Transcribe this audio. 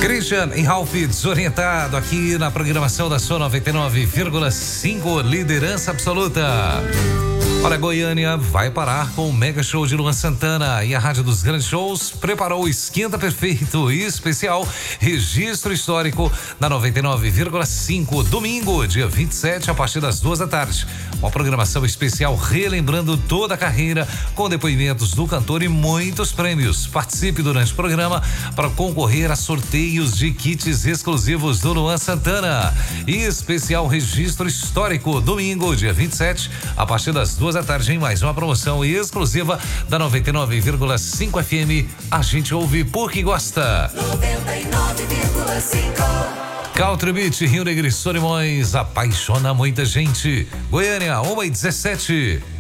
Christian e Ralph desorientado aqui na programação da sua 99,5, liderança absoluta. Olha, Goiânia vai parar com o mega show de Luan Santana e a Rádio dos Grandes Shows preparou o Esquenta Perfeito e especial registro histórico na 99,5, domingo, dia 27, a partir das 2 da tarde. Uma programação especial relembrando toda a carreira, com depoimentos do cantor e muitos prêmios. Participe durante o programa para concorrer a sorteios de kits exclusivos do Luan Santana. E especial registro histórico, domingo, dia 27, a partir das 2 da tarde, em mais uma promoção exclusiva da 99,5 FM. A gente ouve porque gosta. 99,5. Country Beat, Rio Negro e Solimões, apaixona muita gente. Goiânia, 1h17.